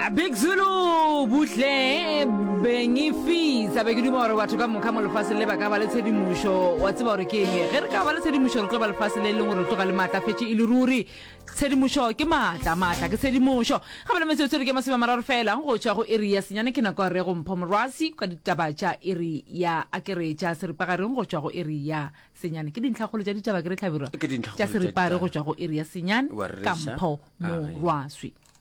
Big Zulu butle benefisa be ke dimo re batho ka mokha mo lefase le ba ka ba le tshedimusho wa tseba re ke eng ge re ka ba le tshedimusho re tlo ba lefase le leng gore tloga le matla fetse ile ruri tshedimusho ke matla ke tshedimusho ga bana metse tsere ke maseba mararo fela go tswa go area senyane ke nako re go mpho morwasi ka ditaba tša area ya akeretša seripagare go tswa go area senyane ke dintlha go le tša ditaba ke re tlhabirwa tša seripagare go tswa go area senyane ka mpho morwasi